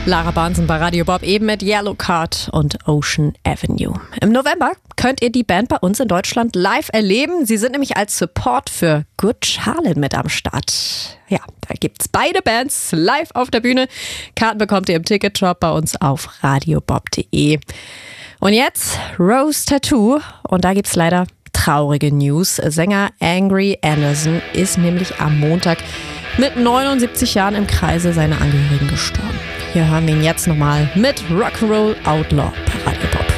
Lara Barnson bei Radio Bob, eben mit Yellow Card und Ocean Avenue. Im November könnt ihr die Band bei uns in Deutschland live erleben. Sie sind nämlich als Support für Good Charlotte mit am Start. Ja, da gibt's beide Bands live auf der Bühne. Karten bekommt ihr im Ticketshop bei uns auf radiobob.de. Und jetzt Rose Tattoo. Und da gibt's leider traurige News. Sänger Angry Anderson ist nämlich am Montag mit 79 Jahren im Kreise seiner Angehörigen gestorben. Hier hören wir ihn jetzt nochmal mit Rock'n'Roll Outlaw bei Radio Bob.